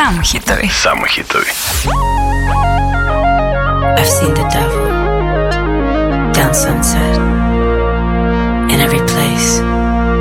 Samo hitovi. Samo hitovi. I've seen the devil down Sunset, in every place